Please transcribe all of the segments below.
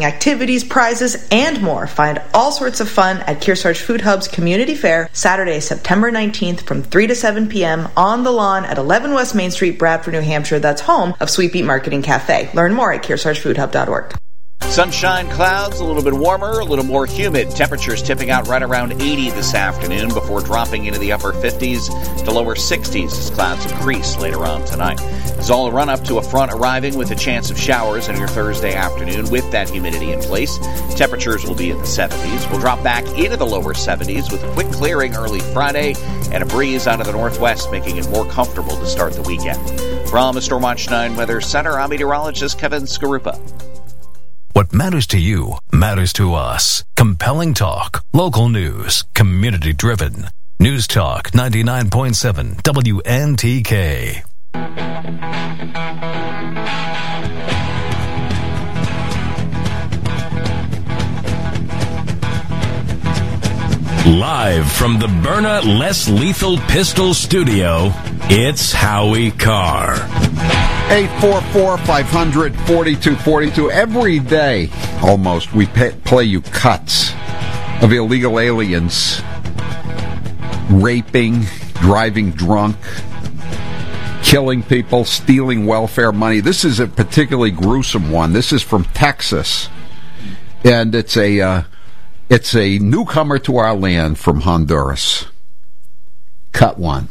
activities, prizes, and more. Find all sorts of fun at Kearsarge Food Hub's Community Fair, Saturday, September 19th from 3 to 7 p.m. on the lawn at 11 West Main Street, Bradford, New Hampshire. That's home of Sweet Beet Marketing Cafe. Learn more at KearsargeFoodHub.org. Sunshine, clouds, a little bit warmer, a little more humid. Temperatures tipping out right around 80 this afternoon before dropping into the upper 50s to lower 60s as clouds increase later on tonight. There's all a run-up to a front arriving with a chance of showers on your Thursday afternoon with that humidity in place. Temperatures will be in the 70s. We'll drop back into the lower 70s with a quick clearing early Friday and a breeze out of the northwest, making it more comfortable to start the weekend. From the Stormwatch 9 Weather Center, I'm meteorologist Kevin Skarupa. What matters to you matters to us. Compelling talk, local news, community-driven. News Talk 99.7 WNTK. Live from the Byrna Less Lethal Pistol Studio, it's Howie Carr. 844-500-4242. Every day, almost, we play you cuts of illegal aliens raping, driving drunk, killing people, stealing welfare money. This is a particularly gruesome one. This is from Texas, and it's a newcomer to our land from Honduras. Cut one.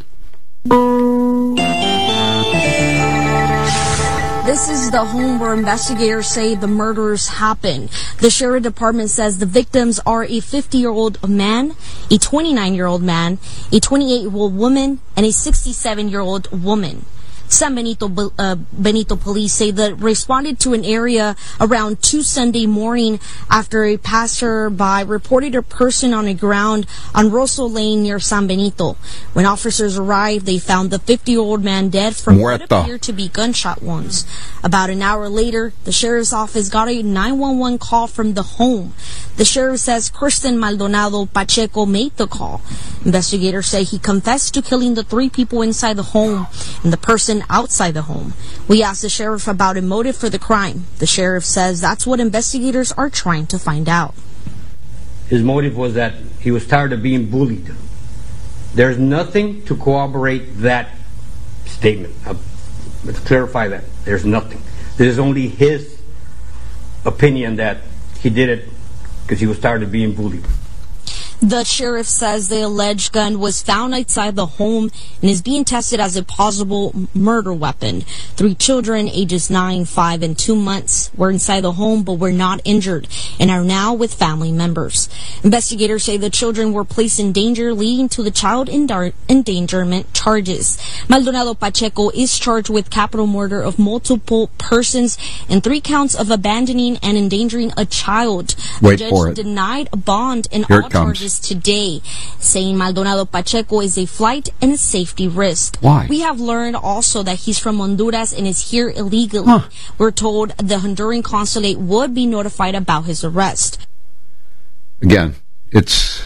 This is the home where investigators say the murders happened. The sheriff department says the victims are a 50-year-old man, a 29-year-old man, a 28-year-old woman, and a 67-year-old woman. San Benito police say that responded to an area around 2 Sunday morning after a passerby reported a person on the ground on Rosso Lane near San Benito. When officers arrived, they found the 50-year-old man dead from what appeared to be gunshot wounds. About an hour later, the sheriff's office got a 911 call from the home. The sheriff says Kristen Maldonado Pacheco made the call. Investigators say he confessed to killing the 3 people inside the home and the person outside the home. We asked the sheriff about a motive for the crime. The sheriff says that's what investigators are trying to find out. His motive was that he was tired of being bullied. There's nothing to corroborate that statement. Let's clarify that. There's nothing. This is only his opinion that he did it because he was tired of being bullied. The sheriff says the alleged gun was found outside the home and is being tested as a possible murder weapon. 3 children, ages 9, 5, and 2 months, were inside the home but were not injured and are now with family members. Investigators say the children were placed in danger, leading to the child endangerment charges. Maldonado Pacheco is charged with capital murder of multiple persons and 3 counts of abandoning and endangering a child. The judge denied a bond in all charges today, saying Maldonado Pacheco is a flight and a safety risk. Why? We have learned also that he's from Honduras and is here illegally. We're told the Honduran consulate would be notified about his arrest. Again, it's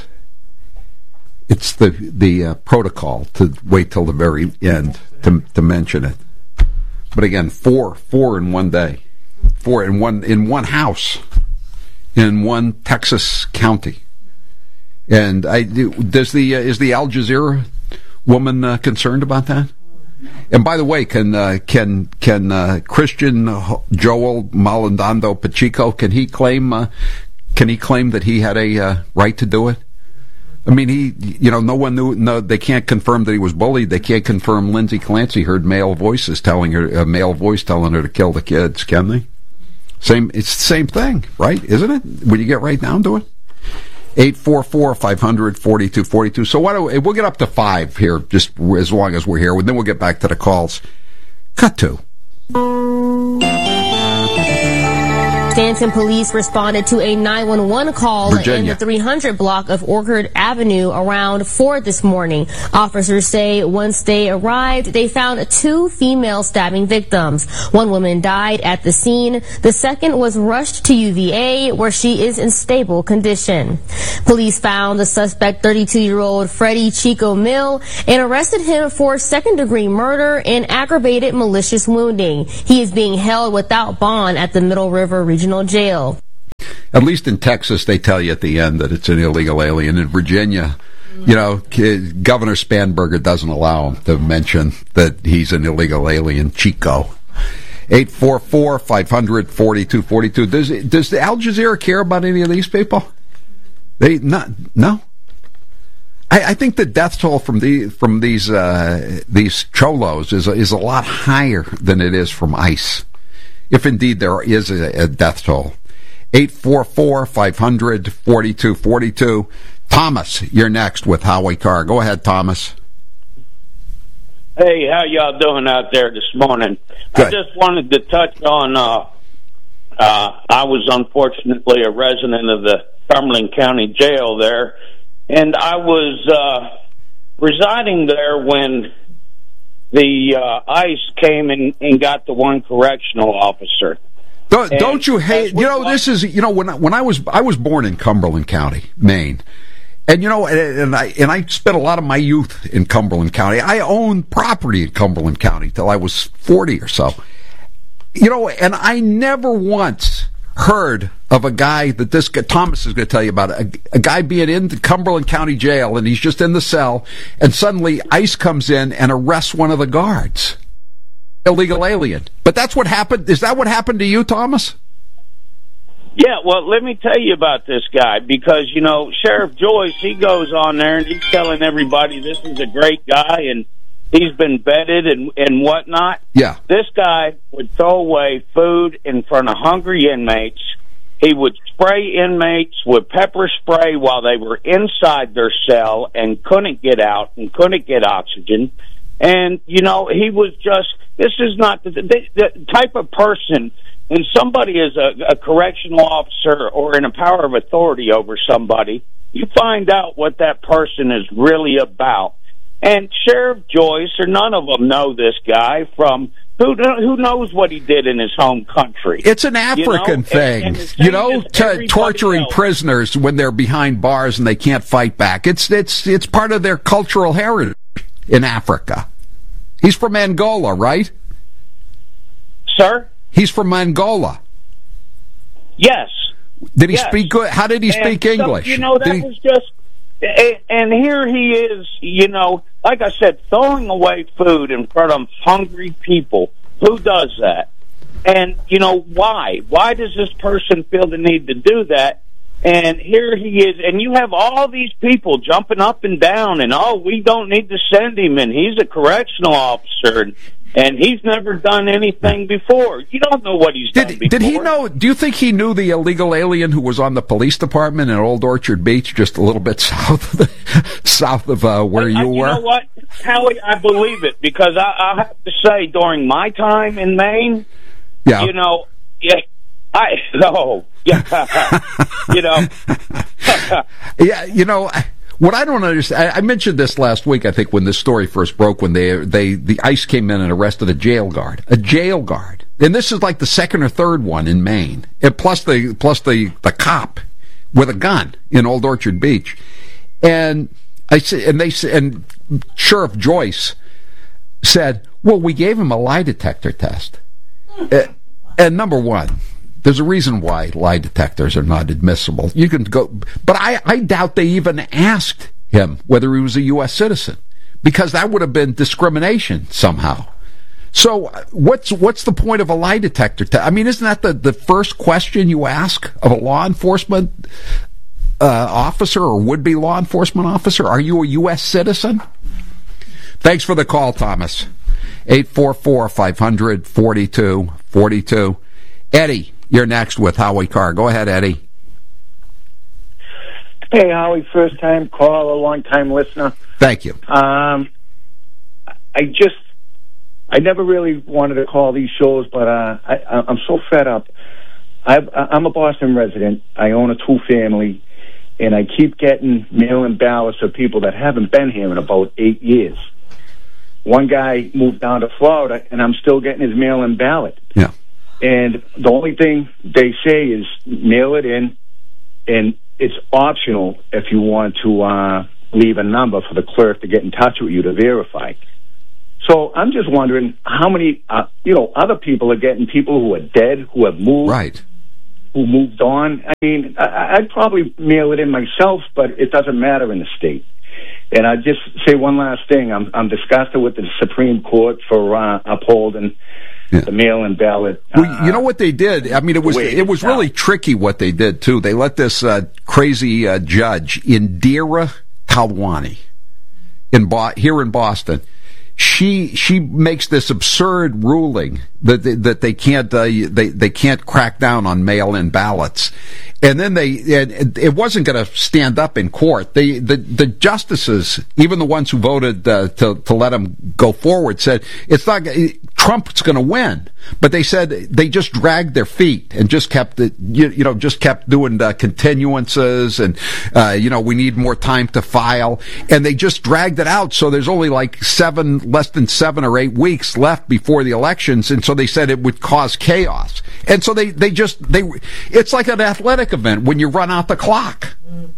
the protocol to wait till the very end to mention it. But again, four in one day, 4 in one house, in one Texas county. And is the Al Jazeera woman concerned about that? And by the way, can Christian Joel Maldonado Pacheco can he claim that he had a right to do it? I mean, no one knew. No, they can't confirm that he was bullied. They can't confirm Lindsay Clancy heard male voice telling her to kill the kids. Can they? It's the same thing, right? Isn't it? When you get right down to it. 844-500-4242. So we'll get up to 5 here, just as long as we're here. Then we'll get back to the calls. Cut 2. Stanton police responded to a 911 call in the 300 block of Orchard Avenue around 4 this morning. Officers say once they arrived, they found 2 female stabbing victims. One woman died at the scene. The second was rushed to UVA, where she is in stable condition. Police found the suspect, 32-year-old Freddie Chico Mill, and arrested him for second-degree murder and aggravated malicious wounding. He is being held without bond at the Middle River Regional Jail. At least in Texas, they tell you at the end that it's an illegal alien. In Virginia, you know, Governor Spanberger doesn't allow him to mention that he's an illegal alien, Chico. 844-500-4242. Does the Al Jazeera care about any of these people? No. I think the death toll from these cholos is a lot higher than it is from ICE, if indeed there is a death toll. 844-500-4242. Thomas, you're next with Howie Carr. Go ahead, Thomas. Hey, how y'all doing out there this morning? Good. I just wanted to touch on, I was unfortunately a resident of the Cumberland County Jail there, and I was residing there when the ICE came and got the one correctional officer. Don't you hate? You know, this is, you know, when I was born in Cumberland County, Maine, and you know, and I spent a lot of my youth in Cumberland County. I owned property in Cumberland County till I was 40 or so. You know, and I never once heard of a guy that this guy, Thomas is going to tell you about, a guy being in the Cumberland County Jail and he's just in the cell, and suddenly ICE comes in and arrests one of the guards. Illegal alien. But that's what happened. Is that what happened to you, Thomas? Yeah, well, let me tell you about this guy, because, you know, Sheriff Joyce, he goes on there and he's telling everybody this is a great guy and he's been vetted and whatnot. Yeah. This guy would throw away food in front of hungry inmates. He would spray inmates with pepper spray while they were inside their cell and couldn't get out and couldn't get oxygen. And, you know, he was just, this is not the type of person, when somebody is a correctional officer or in a power of authority over somebody, you find out what that person is really about. And Sheriff Joyce, or none of them know this guy from, who knows what he did in his home country. It's an African thing, you know, torturing prisoners when they're behind bars and they can't fight back. It's part of their cultural heritage in Africa. He's from Angola, right? Sir? He's from Angola. Yes. Did he speak good? How did he speak English? You know, that was just, and here he is, you know, like I said, throwing away food in front of hungry people. Who does that? And, you know, why? Why does this person feel the need to do that? And here he is, and you have all these people jumping up and down, and, oh, we don't need to send him, and he's a correctional officer, and he's never done anything before. You don't know what he's done before. Did he know, do you think he knew the illegal alien who was on the police department in Old Orchard Beach, just a little bit south of where you were? You know what, Howie, I believe it, because I have to say, during my time in Maine, yeah. You know, yeah, you know. Yeah, you know, what I don't understand, I mentioned this last week, I think, when this story first broke, when the ICE came in and arrested a jail guard. And this is like the second or third one in Maine. And plus the cop with a gun in Old Orchard Beach. And and Sheriff Joyce said, well, we gave him a lie detector test. And number one, there's a reason why lie detectors are not admissible. You can go, but I doubt they even asked him whether he was a U.S. citizen, because that would have been discrimination somehow. So what's the point of a lie detector test? I mean, isn't that the first question you ask of a law enforcement officer or would-be law enforcement officer? Are you a U.S. citizen? Thanks for the call, Thomas. 844-500-4242. Eddie, you're next with Howie Carr. Go ahead, Eddie. Hey, Howie, first-time caller, long-time listener. Thank you. I never really wanted to call these shows, but I'm so fed up. I'm a Boston resident. I own a two-family, and I keep getting mail-in ballots of people that haven't been here in about 8 years. One guy moved down to Florida, and I'm still getting his mail-in ballot. Yeah. And the only thing they say is mail it in, and it's optional if you want to leave a number for the clerk to get in touch with you to verify. So I'm just wondering how many, other people are getting, people who are dead, who have moved. Right. who moved on. I mean, I'd probably mail it in myself, but it doesn't matter in the state. And I'd just say one last thing. I'm disgusted with the Supreme Court for upholding the mail-in ballot. Well, you know what they did? I mean, it was really tricky what they did, too. They let this crazy judge, Indira Talwani, here in Boston, she makes this absurd ruling that they can't crack down on mail-in ballots, and then it wasn't going to stand up in court. The justices, even the ones who voted to let him go forward, said it's not Trump's going to win, but they said they just dragged their feet and just kept doing continuances, and we need more time to file, and they just dragged it out. So there's only like less than 7 or 8 weeks left before the elections, and so they said it would cause chaos. And so they it's like an athletic event when you run out the clock,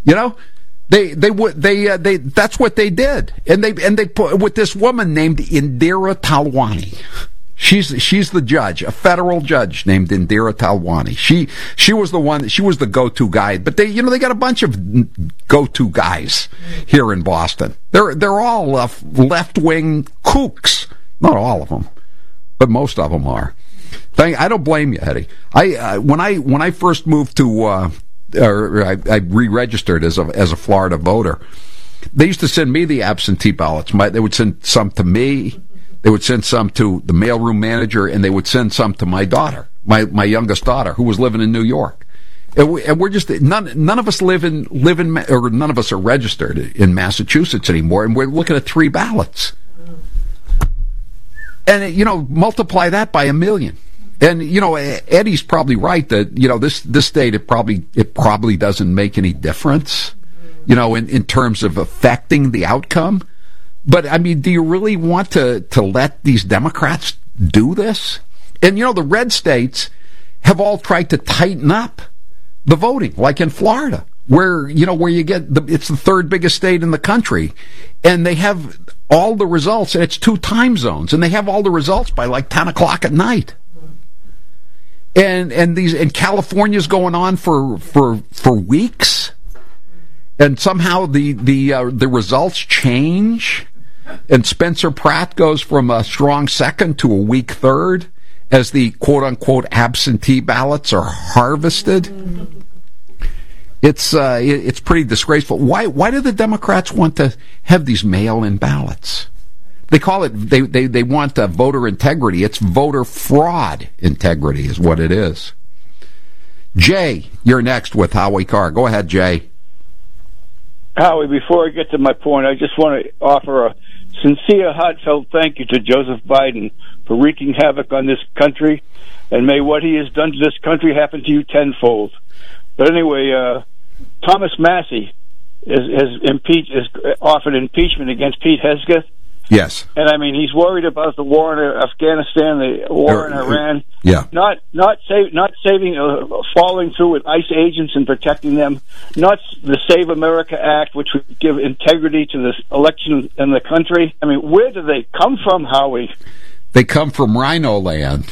that's what they did. And they put with this woman named Indira Talwani. She's the judge, a federal judge named Indira Talwani. She was the one, she was the go-to guy, but they got a bunch of go-to guys here in Boston. They're all left-wing kooks. Not all of them, but most of them are. I don't blame you, Eddie. When I first moved to, I re-registered as a Florida voter, they used to send me the absentee ballots. They would send some to me. They would send some to the mailroom manager, and they would send some to my daughter, my youngest daughter, who was living in New York. And we're just none of us live in or none of us are registered in Massachusetts anymore, and we're looking at 3 ballots. And multiply that by 1 million. And Eddie's probably right that this state it probably doesn't make any difference, in terms of affecting the outcome. But, I mean, do you really want to let these Democrats do this? And, the red states have all tried to tighten up the voting, like in Florida, where you get it's the 3rd biggest state in the country, and they have all the results, and it's 2 time zones, and they have all the results by like 10 o'clock at night. And California's going on for weeks, and somehow the results change. And Spencer Pratt goes from a strong second to a weak third as the quote-unquote absentee ballots are harvested. It's pretty disgraceful. Why do the Democrats want to have these mail-in ballots? They call it, they want voter integrity. It's voter fraud integrity is what it is. Jay, you're next with Howie Carr. Go ahead, Jay. Howie, before I get to my point, I just want to offer a sincere, heartfelt thank you to Joseph Biden for wreaking havoc on this country, and may what he has done to this country happen to you tenfold. But anyway, Thomas Massey has offered impeachment against Pete Hegseth. Yes. And I mean, he's worried about the war in Afghanistan, the war in Iran. Yeah. Not following through with ICE agents and protecting them. Not the Save America Act, which would give integrity to this election in the country. I mean, where do they come from, Howie? They come from Rhino Land.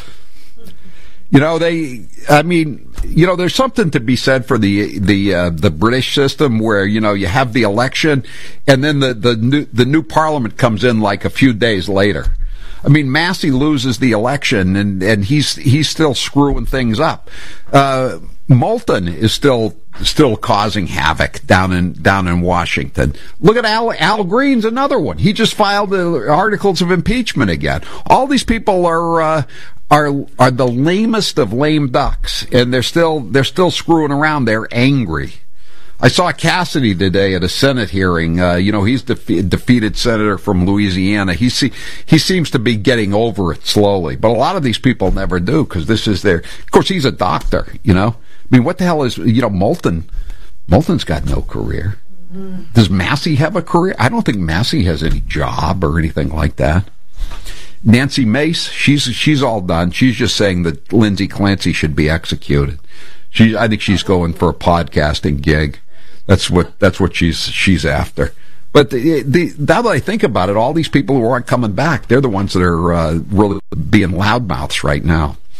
There's something to be said for the British system where, you have the election and then the new parliament comes in like a few days later. I mean, Massey loses the election and he's still screwing things up. Moulton is still causing havoc down in Washington. Look at Al Green's another one. He just filed the articles of impeachment again. All these people are the lamest of lame ducks, and they're still screwing around. They're angry. I saw Cassidy today at a Senate hearing. He's defeated senator from Louisiana. He seems to be getting over it slowly, but a lot of these people never do because this is their. Of course, he's a doctor. I mean, what the hell is Moulton? Moulton's got no career. Does Massey have a career? I don't think Massey has any job or anything like that. Nancy Mace, she's all done. She's just saying that Lindsay Clancy should be executed. I think she's going for a podcasting gig. That's what she's after. But now that I think about it, all these people who aren't coming back, they're the ones that are really being loudmouths right now.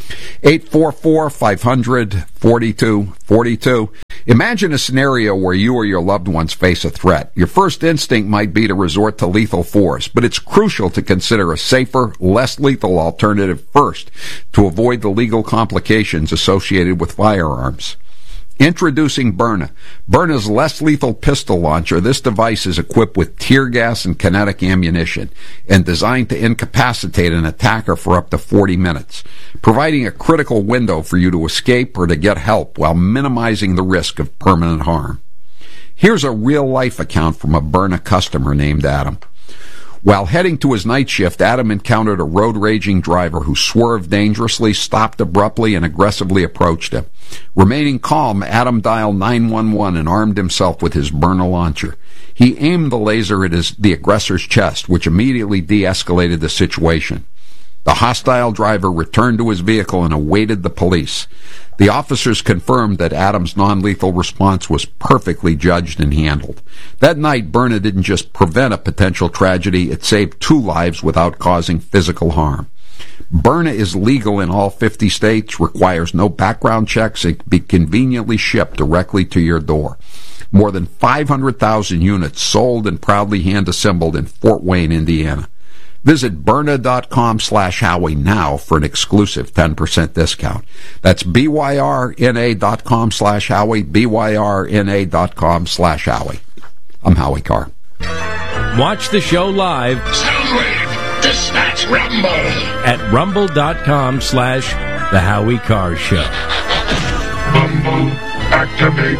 844-500-4242. Imagine a scenario where you or your loved ones face a threat. Your first instinct might be to resort to lethal force, but it's crucial to consider a safer, less lethal alternative first to avoid the legal complications associated with firearms. Introducing Byrna. Byrna's less lethal pistol launcher. This device is equipped with tear gas and kinetic ammunition and designed to incapacitate an attacker for up to 40 minutes, providing a critical window for you to escape or to get help while minimizing the risk of permanent harm. Here's a real-life account from a Byrna customer named Adam. While heading to his night shift, Adam encountered a road-raging driver who swerved dangerously, stopped abruptly, and aggressively approached him. Remaining calm, Adam dialed 911 and armed himself with his Byrna launcher. He aimed the laser at the aggressor's chest, which immediately de-escalated the situation. The hostile driver returned to his vehicle and awaited the police. The officers confirmed that Adam's non-lethal response was perfectly judged and handled. That night, Byrna didn't just prevent a potential tragedy, it saved 2 lives without causing physical harm. Byrna is legal in all 50 states, requires no background checks, it can be conveniently shipped directly to your door. More than 500,000 units sold and proudly hand-assembled in Fort Wayne, Indiana. Visit Byrna.com/Howie now for an exclusive 10% discount. That's BYRNA.com/Howie, BYRNA.com/Howie. I'm Howie Carr. Watch the show live. Soundwave, dispatch Rumble. At rumble.com/The Howie Carr Show. Rumble, activate.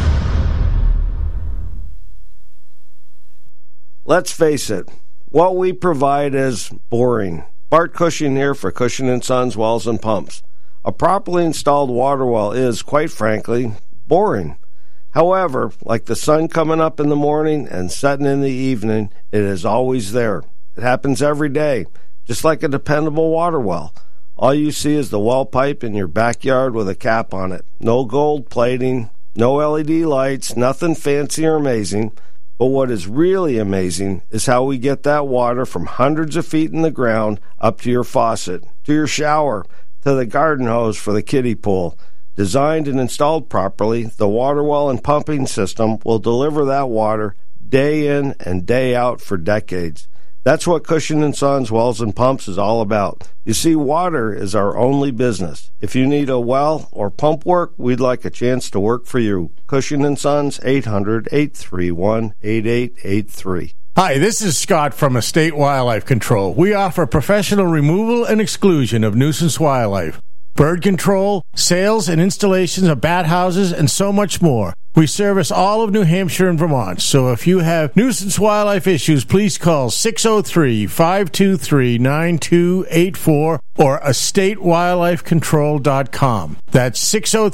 Let's face it. What we provide is boring. Bart Cushing here for Cushing & Sons Wells and Pumps. A properly installed water well is, quite frankly, boring. However, like the sun coming up in the morning and setting in the evening, it is always there. It happens every day, just like a dependable water well. All you see is the well pipe in your backyard with a cap on it. No gold plating, no LED lights, nothing fancy or amazing. But what is really amazing is how we get that water from hundreds of feet in the ground up to your faucet, to your shower, to the garden hose for the kiddie pool. Designed and installed properly, the water well and pumping system will deliver that water day in and day out for decades. That's what Cushing & Sons Wells and Pumps is all about. You see, water is our only business. If you need a well or pump work, we'd like a chance to work for you. Cushing & Sons, 800-831-8883. Hi, this is Scott from Estate Wildlife Control. We offer professional removal and exclusion of nuisance wildlife, bird control, sales and installations of bat houses, and so much more. We service all of New Hampshire and Vermont, so if you have nuisance wildlife issues, please call 603-523-9284 or estatewildlifecontrol.com. That's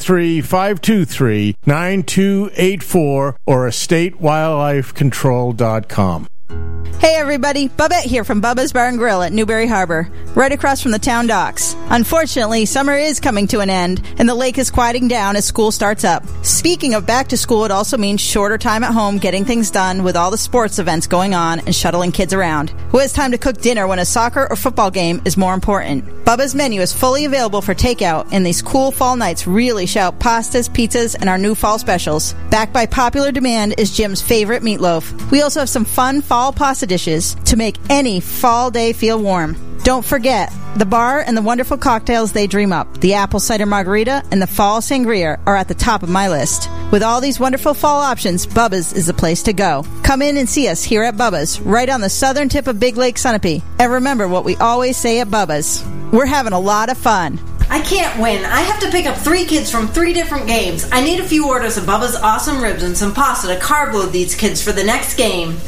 603-523-9284 or estatewildlifecontrol.com. Hey everybody, Bubette here from Bubba's Bar and Grill at Newberry Harbor, right across from the town docks. Unfortunately, summer is coming to an end, and the lake is quieting down as school starts up. Speaking of back to school, it also means shorter time at home getting things done with all the sports events going on and shuttling kids around. Who has time to cook dinner when a soccer or football game is more important? Bubba's menu is fully available for takeout, and these cool fall nights really shout pastas, pizzas, and our new fall specials. Backed by popular demand is Jim's favorite meatloaf. We also have some fun fall pasta dishes to make any fall day feel warm. Don't forget, the bar and the wonderful cocktails they dream up, the apple cider margarita and the fall sangria, are at the top of my list. With all these wonderful fall options, Bubba's is the place to go. Come in and see us here at Bubba's, right on the southern tip of Big Lake Sunapee. And remember what we always say at Bubba's: we're having a lot of fun. I can't win. I have to pick up 3 kids from 3 different games. I need a few orders of Bubba's awesome ribs and some pasta to carb load these kids for the next game.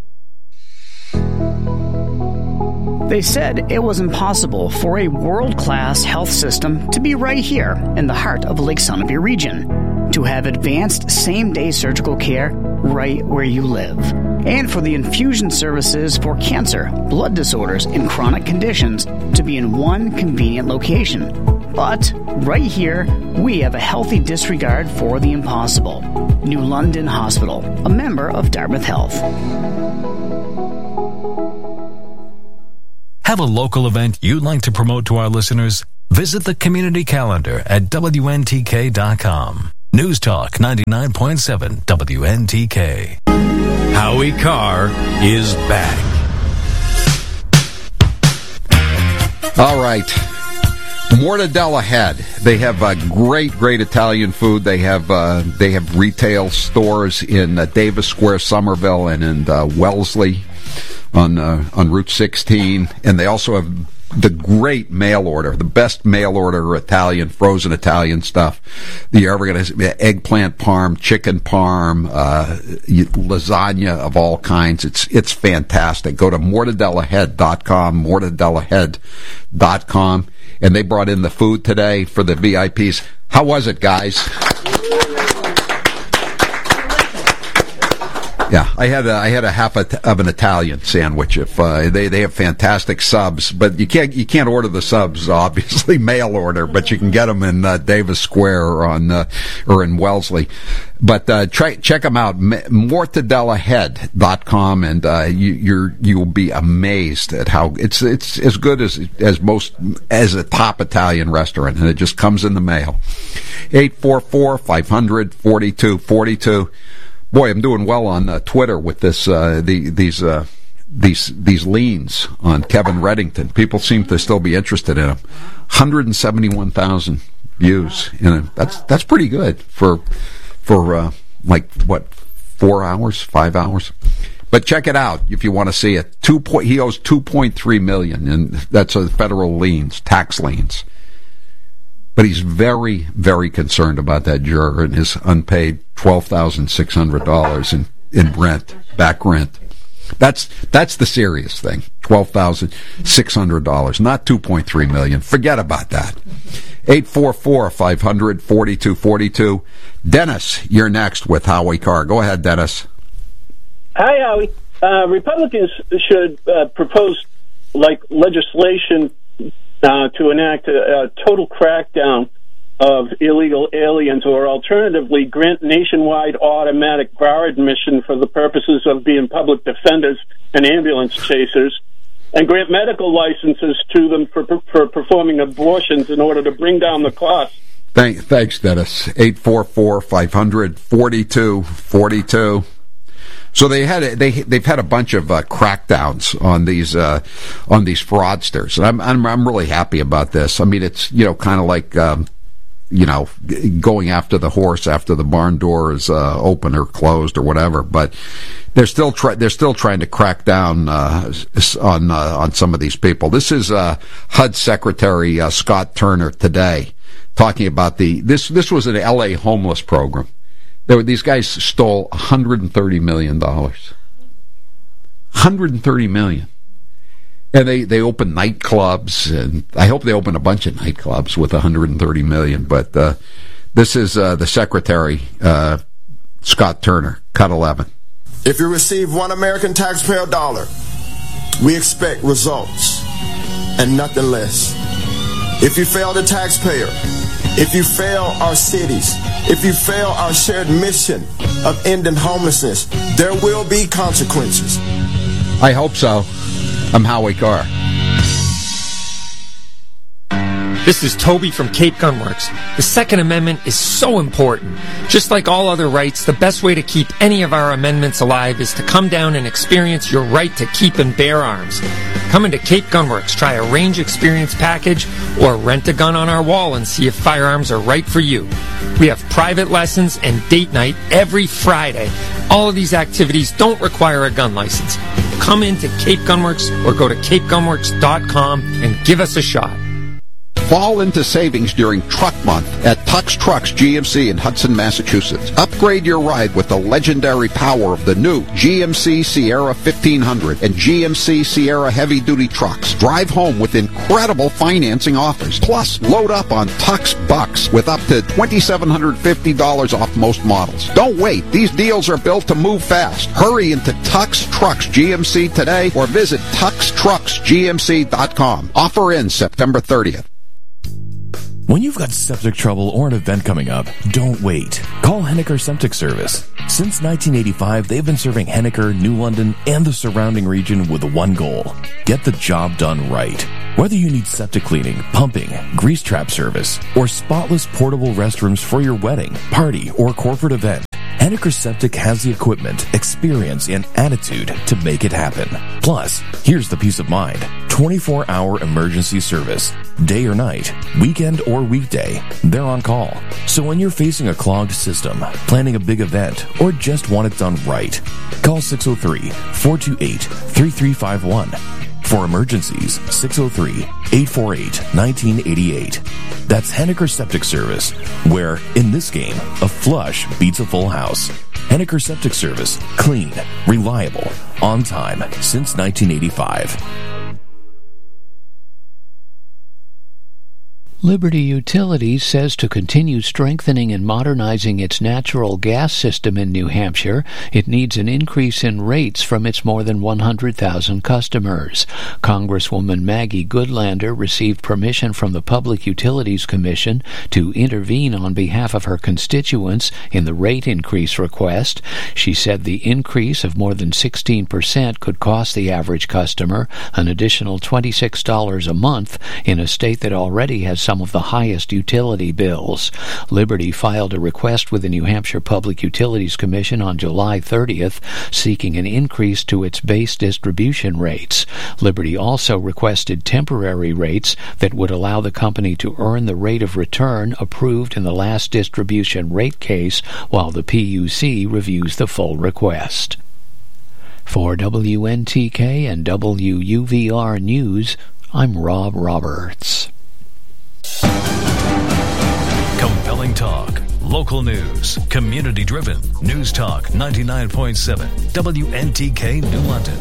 They said it was impossible for a world-class health system to be right here in the heart of Lake Sunapee region, to have advanced same-day surgical care right where you live, and for the infusion services for cancer, blood disorders, and chronic conditions to be in one convenient location. But right here, we have a healthy disregard for the impossible. New London Hospital, a member of Dartmouth Health. Have a local event you'd like to promote to our listeners? Visit the community calendar at WNTK.com. News Talk 99.7 WNTK. Howie Carr is back. All right. Mortadella Head. They have great Italian food. They have retail stores in Davis Square, Somerville, and in Wellesley on Route 16. And they also have the great mail order, the best mail order Italian, frozen Italian stuff that you're ever going to see. Eggplant parm, chicken parm, lasagna of all kinds. It's fantastic. Go to mortadellahead.com, mortadellahead.com. And they brought in the food today for the VIPs. How was it, guys? Yeah, I had a half of an Italian sandwich. If they have fantastic subs, but you can't order the subs, obviously mail order, but you can get them in Davis Square or in Wellesley. But check them out, mortadellahead.com, and you'll be amazed at how it's as good as a top Italian restaurant, and it just comes in the mail. 844-500-4242. Boy, I'm doing well on Twitter with this these leans on Kevin Reddington. People seem to still be interested in them. 171,000 views. That's pretty good for like what, 4 hours, 5 hours. But check it out if you want to see it. He owes $2.3 million, and that's a federal liens, tax liens. But he's very, very concerned about that juror and his unpaid $12,600 in rent, back rent. That's the serious thing. $12,600, not $2.3 million. Forget about that. 844-500-4242. Dennis, you're next with Howie Carr. Go ahead, Dennis. Hi, Howie. Republicans should propose legislation to enact a total crackdown of illegal aliens, or alternatively grant nationwide automatic bar admission for the purposes of being public defenders and ambulance chasers, and grant medical licenses to them for performing abortions in order to bring down the cost. Thanks, Dennis. 844-500-4242. So they've had a bunch of crackdowns on these fraudsters, and I'm really happy about this. I mean, it's kind of like going after the horse after the barn door is open or closed or whatever. But they're still trying to crack down on some of these people. This is HUD Secretary Scott Turner today talking about this was an L.A. homeless program. These guys stole $130 million. $130 million. And they open nightclubs, and I hope they open a bunch of nightclubs with $130 million. But this is the Secretary, Scott Turner, Cut 11. If you receive one American taxpayer dollar, we expect results and nothing less. If you fail the taxpayer, if you fail our cities, if you fail our shared mission of ending homelessness, there will be consequences. I hope so. I'm Howie Carr. This is Toby from Cape Gunworks. The Second Amendment is so important. Just like all other rights, the best way to keep any of our amendments alive is to come down and experience your right to keep and bear arms. Come into Cape Gunworks, try a range experience package, or rent a gun on our wall and see if firearms are right for you. We have private lessons and date night every Friday. All of these activities don't require a gun license. Come into Cape Gunworks or go to capegunworks.com and give us a shot. Fall into savings during Truck Month at Tux Trucks GMC in Hudson, Massachusetts. Upgrade your ride with the legendary power of the new GMC Sierra 1500 and GMC Sierra heavy-duty trucks. Drive home with incredible financing offers. Plus, load up on Tux Bucks with up to $2,750 off most models. Don't wait. These deals are built to move fast. Hurry into Tux Trucks GMC today or visit TuxTrucksGMC.com. Offer ends September 30th. When you've got septic trouble or an event coming up, don't wait. Call Henniker Septic Service. Since 1985, they've been serving Henniker, New London, and the surrounding region with one goal: get the job done right. Whether you need septic cleaning, pumping, grease trap service, or spotless portable restrooms for your wedding, party, or corporate event, Henniker Septic has the equipment, experience, and attitude to make it happen. Plus, here's the peace of mind: 24-hour emergency service. Day or night, weekend or weekday, they're on call. So when you're facing a clogged system, planning a big event, or just want it done right, call 603-428-3351. For emergencies, 603-848-1988. That's Henniker Septic Service, where, in this game, a flush beats a full house. Henniker Septic Service. Clean, reliable, on time, since 1985. Liberty Utilities says to continue strengthening and modernizing its natural gas system in New Hampshire, it needs an increase in rates from its more than 100,000 customers. Congresswoman Maggie Goodlander received permission from the Public Utilities Commission to intervene on behalf of her constituents in the rate increase request. She said the increase of more than 16% could cost the average customer an additional $26 a month in a state that already has some of the highest utility bills. Liberty filed a request with the New Hampshire Public Utilities Commission on July 30th, seeking an increase to its base distribution rates. Liberty also requested temporary rates that would allow the company to earn the rate of return approved in the last distribution rate case while the PUC reviews the full request. For WNTK and WUVR News, I'm Rob Roberts. Compelling talk, local news, community-driven. News Talk 99.7 WNTK New London.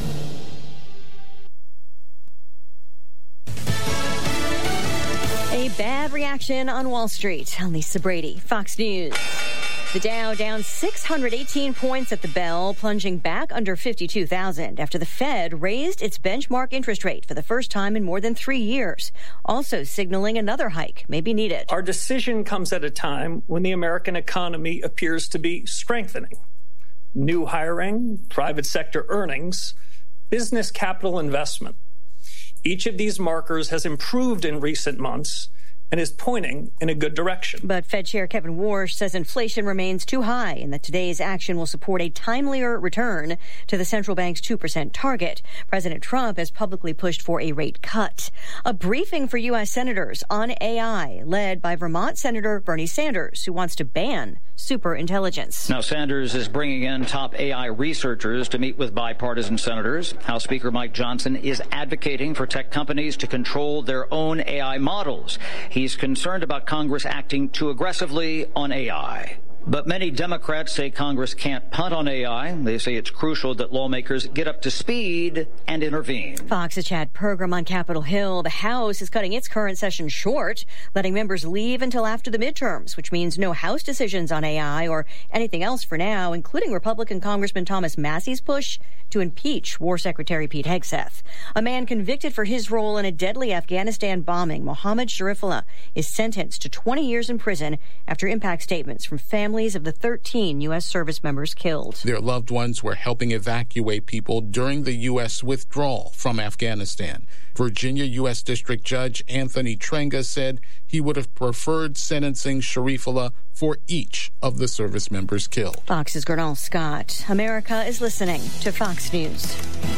A bad reaction on Wall Street. I'm Lisa Brady, Fox News. The Dow down 618 points at the bell, plunging back under 52,000 after the Fed raised its benchmark interest rate for the first time in more than 3 years, also signaling another hike may be needed. Our decision comes at a time when the American economy appears to be strengthening. New hiring, private sector earnings, business capital investment. Each of these markers has improved in recent months and is pointing in a good direction. But Fed Chair Kevin Warsh says inflation remains too high and that today's action will support a timelier return to the central bank's 2% target. President Trump has publicly pushed for a rate cut. A briefing for U.S. senators on AI, led by Vermont Senator Bernie Sanders, who wants to ban superintelligence. Now, Sanders is bringing in top AI researchers to meet with bipartisan senators. House Speaker Mike Johnson is advocating for tech companies to control their own AI models. He's concerned about Congress acting too aggressively on AI. But many Democrats say Congress can't punt on AI. They say it's crucial that lawmakers get up to speed and intervene. Fox's Chad Pergram on Capitol Hill. The House is cutting its current session short, letting members leave until after the midterms, which means no House decisions on AI or anything else for now, including Republican Congressman Thomas Massey's push to impeach War Secretary Pete Hegseth. A man convicted for his role in a deadly Afghanistan bombing, Mohammed Sharifullah, is sentenced to 20 years in prison after impact statements from families of the 13 U.S. service members killed. Their loved ones were helping evacuate people during the U.S. withdrawal from Afghanistan. Virginia U.S. District Judge Anthony Trenga said he would have preferred sentencing Sharifullah for each of the service members killed. Fox's Gernal Scott. America is listening to Fox News.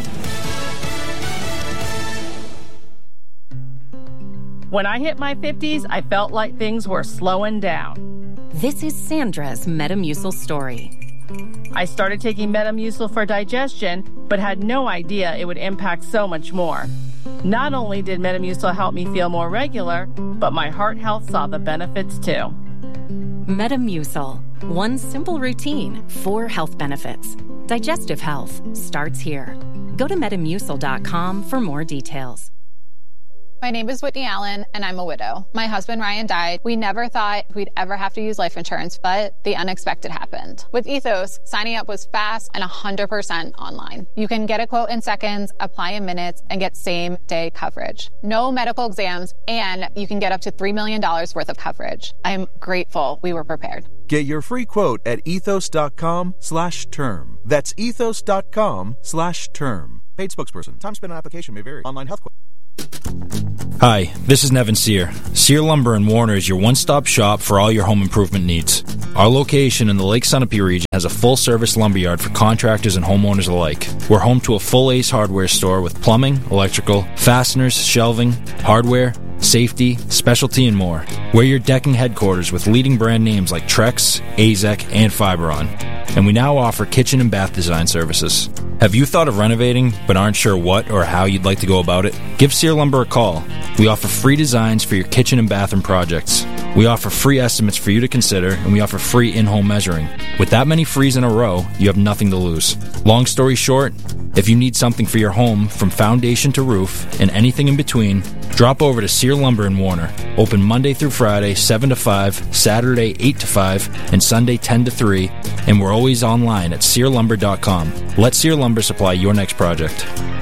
When I hit my 50s, I felt like things were slowing down. This is Sandra's Metamucil story. I started taking Metamucil for digestion, but had no idea it would impact so much more. Not only did Metamucil help me feel more regular, but my heart health saw the benefits too. Metamucil. One simple routine, 4 health benefits. Digestive health starts here. Go to Metamucil.com for more details. My name is Whitney Allen, and I'm a widow. My husband, Ryan, died. We never thought we'd ever have to use life insurance, but the unexpected happened. With Ethos, signing up was fast and 100% online. You can get a quote in seconds, apply in minutes, and get same-day coverage. No medical exams, and you can get up to $3 million worth of coverage. I'm grateful we were prepared. Get your free quote at ethos.com/term. That's ethos.com/term. Paid spokesperson. Time spent on application may vary. Online health. Hi, this is Nevin Sear. Sear Lumber in Warner is your one-stop shop for all your home improvement needs. Our location in the Lake Sunapee region has a full-service lumberyard for contractors and homeowners alike. We're home to a full Ace Hardware store with plumbing, electrical, fasteners, shelving, hardware, safety, specialty, and more. We're your decking headquarters with leading brand names like Trex, AZEK, and Fiberon. And we now offer kitchen and bath design services. Have you thought of renovating but aren't sure what or how you'd like to go about it? Give Sear Lumber a call. We offer free designs for your kitchen and bathroom projects. We offer free estimates for you to consider, and we offer free in-home measuring. With that many frees in a row, you have nothing to lose. Long story short, if you need something for your home from foundation to roof and anything in between, drop over to Sear Lumber in Warner. Open Monday through Friday, 7 to 5, Saturday, 8 to 5, and Sunday, 10 to 3, and we're always online at SearLumber.com. Let Sear Lumber supply your next project.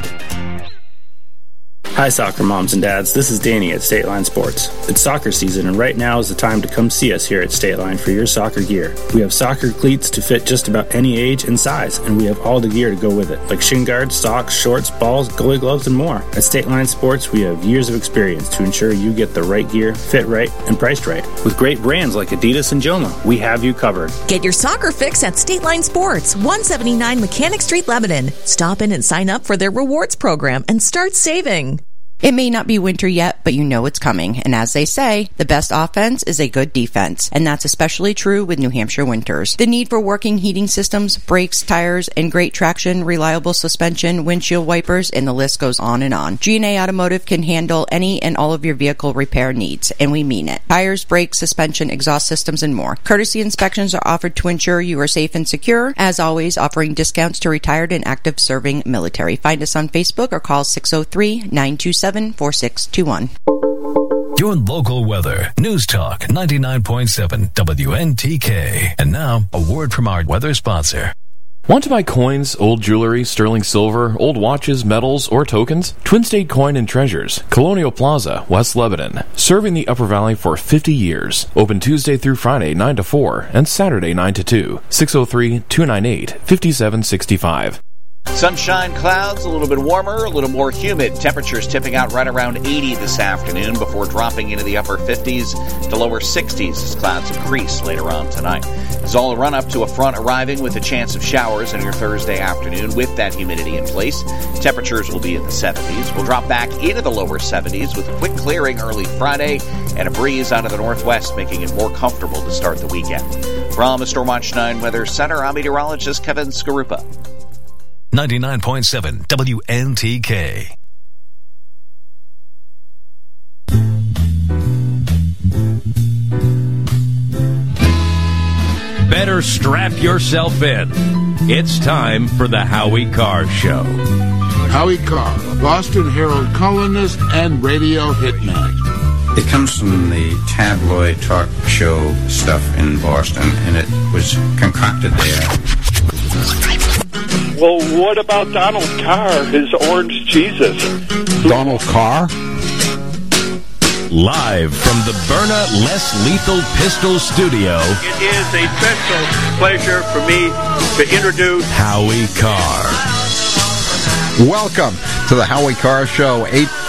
Hi, soccer moms and dads. This is Danny at State Line Sports. It's soccer season, and right now is the time to come see us here at State Line for your soccer gear. We have soccer cleats to fit just about any age and size, and we have all the gear to go with it, like shin guards, socks, shorts, balls, goalie gloves, and more. At State Line Sports, we have years of experience to ensure you get the right gear, fit right, and priced right. With great brands like Adidas and Joma, we have you covered. Get your soccer fix at State Line Sports, 179 Mechanic Street, Lebanon. Stop in and sign up for their rewards program and start saving. It may not be winter yet, but you know it's coming. And as they say, the best offense is a good defense. And that's especially true with New Hampshire winters. The need for working heating systems, brakes, tires, and great traction, reliable suspension, windshield wipers, and the list goes on and on. G&A Automotive can handle any and all of your vehicle repair needs, and we mean it. Tires, brakes, suspension, exhaust systems, and more. Courtesy inspections are offered to ensure you are safe and secure. As always, offering discounts to retired and active serving military. Find us on Facebook or call 603-927-4621. Your local weather. News Talk 99.7 WNTK. And now, a word from our weather sponsor. Want to buy coins, old jewelry, sterling silver, old watches, medals, or tokens? Twin State Coin and Treasures, Colonial Plaza, West Lebanon. Serving the Upper Valley for 50 years. Open Tuesday through Friday, 9 to 4, and Saturday, 9 to 2. 603-298-5765. Sunshine, clouds, a little bit warmer, a little more humid. Temperatures tipping out right around 80 this afternoon before dropping into the upper 50s to lower 60s as clouds increase later on tonight. It's all a run-up to a front arriving with a chance of showers on your Thursday afternoon with that humidity in place. Temperatures will be in the 70s. We'll drop back into the lower 70s with quick clearing early Friday and a breeze out of the northwest, making it more comfortable to start the weekend. From the Stormwatch 9 Weather Center, I'm meteorologist Kevin Skarupa. 99.7 WNTK. Better strap yourself in. It's time for the Howie Carr Show. Howie Carr, a Boston Herald columnist and radio hitman. It comes from the tabloid talk show stuff in Boston, and it was concocted there. Well, what about Donald Carr, his orange Jesus? Donald Carr? Live from the Byrna Less Lethal Pistol Studio. It is a special pleasure for me to introduce Howie Carr. Welcome to the Howie Carr Show,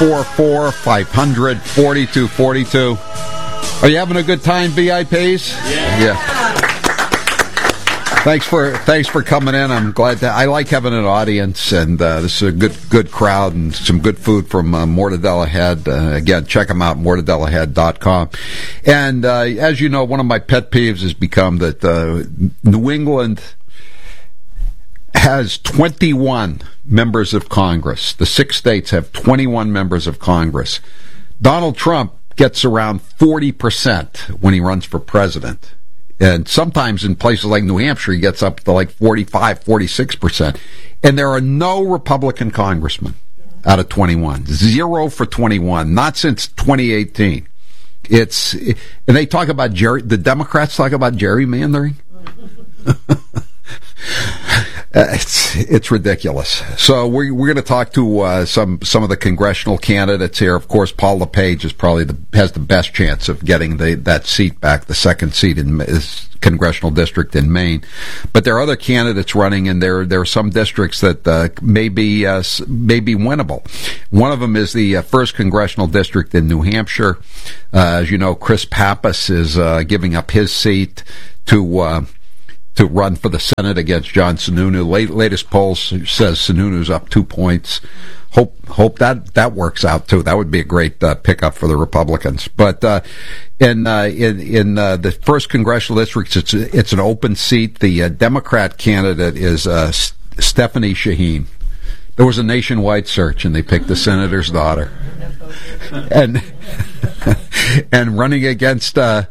844-500-4242. Are you having a good time, VIPs? Yeah. Thanks for coming in. I'm glad that I like having an audience, and this is a good crowd and some good food from Mortadella Head. Again, check them out, mortadellahead.com. And as you know, one of my pet peeves has become that New England has 21 members of Congress. The 6 states have 21 members of Congress. Donald Trump gets around 40% when he runs for president. And sometimes in places like New Hampshire, he gets up to like 45, 46%. And there are no Republican congressmen out of 21. 0 for 21. Not since 2018. And they talk about the Democrats talk about gerrymandering. It's ridiculous. So we're going to talk to some of the congressional candidates here. Of course, Paul LePage is probably has the best chance of getting that seat back, the second seat in his congressional district in Maine. But there are other candidates running, and there are some districts that may be winnable. One of them is the first congressional district in New Hampshire. As you know, Chris Pappas is giving up his seat to run for the Senate against John Sununu. Latest polls says Sununu's up 2 points. Hope that works out too. That would be a great pickup for the Republicans. But in the first congressional district, it's an open seat. The Democrat candidate is Stephanie Shaheen. There was a nationwide search, and they picked the senator's daughter. And running against the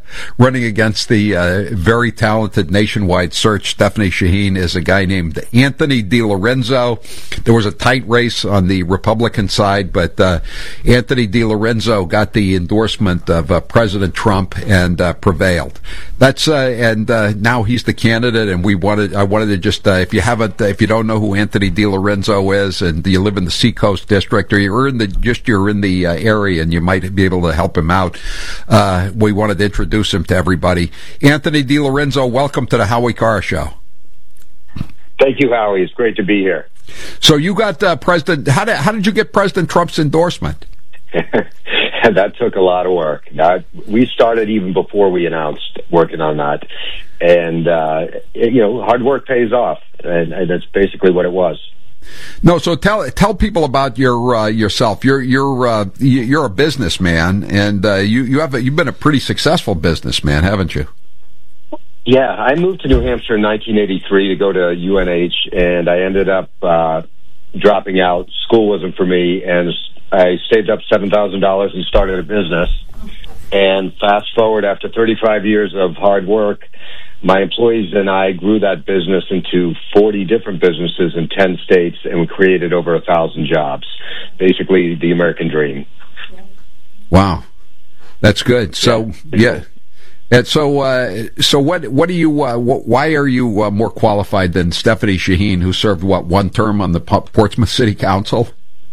very talented nationwide search, Stephanie Shaheen, is a guy named Anthony DiLorenzo. There was a tight race on the Republican side, but Anthony DiLorenzo got the endorsement of President Trump and prevailed. That's and now he's the candidate. And I wanted to just if you don't know who Anthony DiLorenzo is, and you live in the Seacoast district, or you're in the area and you might be able to help him out, we wanted to introduce him to everybody. Anthony DiLorenzo, welcome to the Howie Carr Show. Thank you, Howie. It's great to be here. So you got President. How did you get President Trump's endorsement? That took a lot of work. We started even before we announced working on that, and hard work pays off, and that's basically what it was. No, so tell people about yourself. You're a businessman, and you've been a pretty successful businessman, haven't you? Yeah, I moved to New Hampshire in 1983 to go to UNH, and I ended up dropping out. School wasn't for me, and I saved up $7,000 and started a business. And fast forward, after 35 years of hard work, my employees and I grew that business into 40 different businesses in 10 states, and we created over 1,000 jobs. Basically, the American dream. Wow, that's good. So yeah. And so what do you? Why are you more qualified than Stephanie Shaheen, who served one term on the Portsmouth City Council?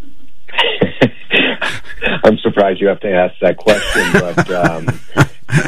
I'm surprised you have to ask that question, but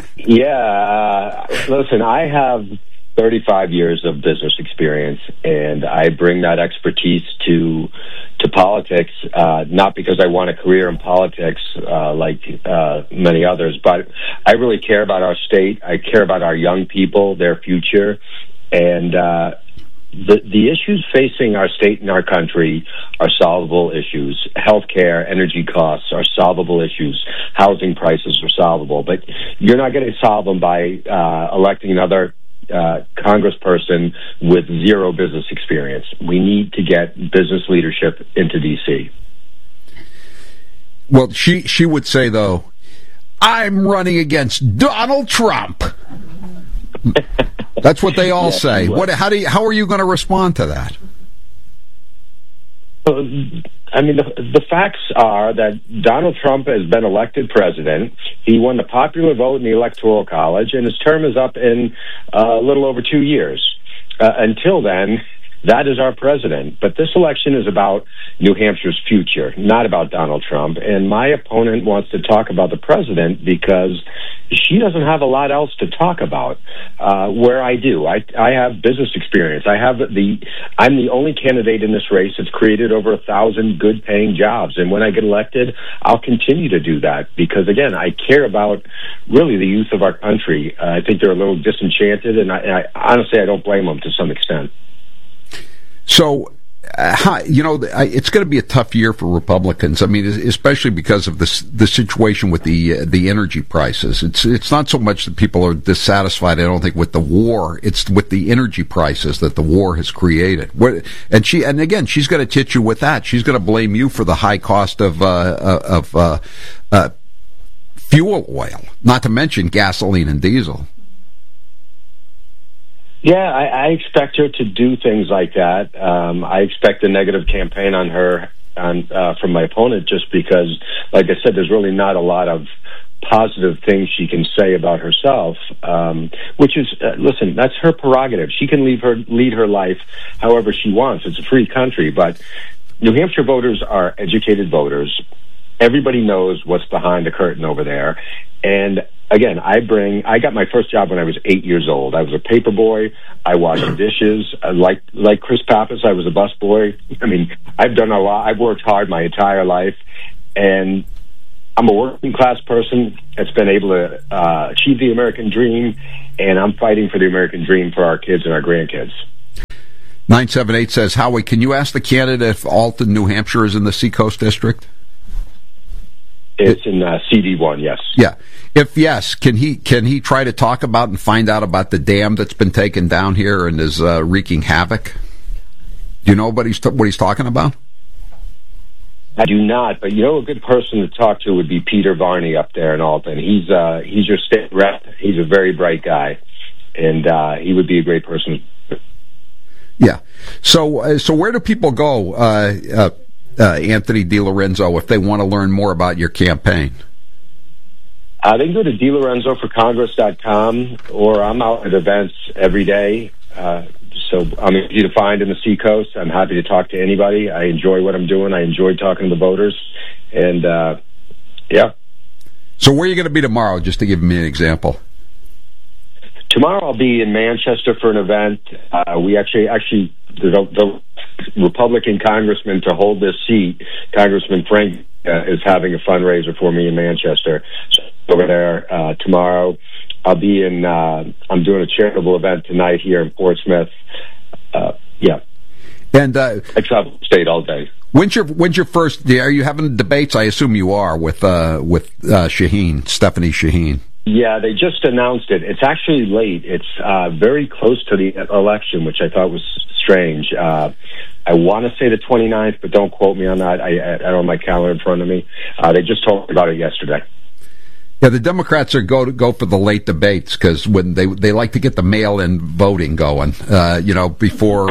listen, I have 35 years of business experience, and I bring that expertise to politics, not because I want a career in politics like many others, but I really care about our state. I care about our young people, their future, and the issues facing our state and our country are solvable issues. Healthcare, energy costs are solvable issues. Housing prices are solvable. But you're not going to solve them by electing another congressperson with zero business experience. We need to get business leadership into D.C. Well, she would say, though, I'm running against Donald Trump. That's what they all say. How are you going to respond to that? I mean, the facts are that Donald Trump has been elected president. He won the popular vote in the Electoral College, and his term is up in a little over 2 years. Until then, that is our president. But this election is about New Hampshire's future, not about Donald Trump. And my opponent wants to talk about the president because she doesn't have a lot else to talk about, where I do. I have business experience. I'm the only candidate in this race that's created over 1,000 good-paying jobs. And when I get elected, I'll continue to do that because, again, I care about really the youth of our country. I think they're a little disenchanted, and I honestly, I don't blame them to some extent. So, it's going to be a tough year for Republicans. I mean, especially because of the situation with the energy prices. It's not so much that people are dissatisfied, I don't think, with the war. It's with the energy prices that the war has created. And again, she's going to tit you with that. She's going to blame you for the high cost of fuel oil, not to mention gasoline and diesel. Yeah, I expect her to do things like that. I expect a negative campaign on her from my opponent just because, like I said, there's really not a lot of positive things she can say about herself, which is, listen, that's her prerogative. She can lead her life however she wants. It's a free country, but New Hampshire voters are educated voters. Everybody knows what's behind the curtain over there. And again, I got my first job when I was 8 years old. I was a paper boy. I washed dishes. Like Chris Pappas, I was a busboy. I mean, I've done a lot. I've worked hard my entire life. And I'm a working class person that's been able to achieve the American dream. And I'm fighting for the American dream for our kids and our grandkids. 978 says, Howie, can you ask the candidate if Alton, New Hampshire is in the Seacoast District? It's in CD1, yes. Yeah. If yes, can he try to talk about and find out about the dam that's been taken down here and is wreaking havoc? Do you know what he's talking about? I do not, but a good person to talk to would be Peter Varney up there in Alton. He's your state rep. He's a very bright guy, and he would be a great person. Yeah. So where do people go, Anthony DiLorenzo, if they want to learn more about your campaign? They can go to DiLorenzoForCongress.com, or I'm out at events every day. So I'm easy to find in the Seacoast. I'm happy to talk to anybody. I enjoy what I'm doing. I enjoy talking to the voters. And, yeah. So where are you going to be tomorrow, just to give me an example? Tomorrow I'll be in Manchester for an event. We actually the Republican congressman to hold this seat, Congressman Frank, is having a fundraiser for me in Manchester. So over there tomorrow. I'll be in. I'm doing a charitable event tonight here in Portsmouth. Yeah, and I travel the state all day. When's your first? Are you having debates? I assume you are with Shaheen, Stephanie Shaheen. Yeah, they just announced it. It's actually late. It's very close to the election, which I thought was strange. I want to say the 29th, but don't quote me on that. I don't have my calendar in front of me. They just told me about it yesterday. Yeah, the Democrats are go for the late debates because when they like to get the mail-in voting going, before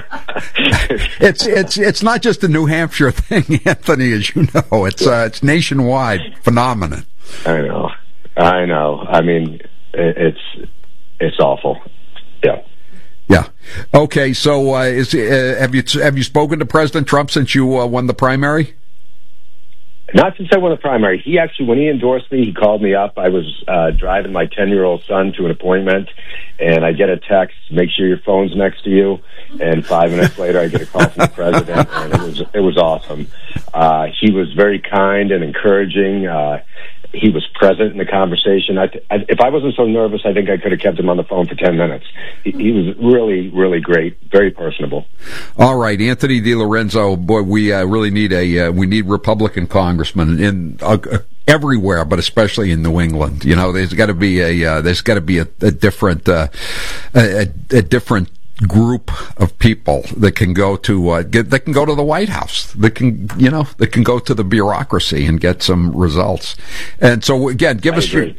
it's not just a New Hampshire thing, Anthony, as you know, it's nationwide phenomenon. I know. I mean, it's awful. Yeah. Yeah. Okay. So, have you spoken to President Trump since you won the primary? Not since I won the primary. He actually, when he endorsed me, he called me up. I was driving my 10-year-old son to an appointment, and I get a text, make sure your phone's next to you, and 5 minutes later I get a call from the president, and it was awesome. He was very kind and encouraging. He was present in the conversation. If I wasn't so nervous, I think I could have kept him on the phone for 10 minutes. He was really, really great, very personable. All right, Anthony DiLorenzo, boy, we really need we need Republican congressmen in everywhere, but especially in New England. There's got to be a different different group of people that can go to the White House, that can go to the bureaucracy and get some results. And so again, give us your